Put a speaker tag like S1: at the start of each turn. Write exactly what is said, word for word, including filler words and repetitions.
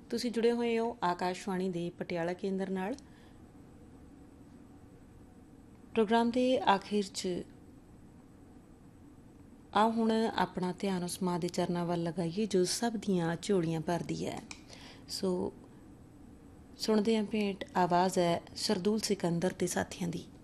S1: ਤੁਸੀਂ ਜੁੜੇ ਹੋਏ ਹੋ ਆਕਾਸ਼ਵਾਣੀ ਦੇ ਪਟਿਆਲਾ ਕੇਂਦਰ ਨਾਲ। ਪ੍ਰੋਗਰਾਮ ਦੇ ਆਖਿਰ 'ਚ ਆਓ ਹੁਣ ਆਪਣਾ ਧਿਆਨ ਉਸ ਮਾਂ ਦੇ ਚਰਨਾਂ ਵੱਲ ਲਗਾਈਏ ਜੋ ਸਭ ਦੀਆਂ ਝੋਲੀਆਂ ਭਰਦੀ ਹੈ। ਸੋ ਸੁਣਦੇ ਹਾਂ ਭੇਂਟ, ਆਵਾਜ਼ ਹੈ ਸ਼ਰਦੂਲ ਸਿਕੰਦਰ ਤੇ ਸਾਥੀਆਂ ਦੀ।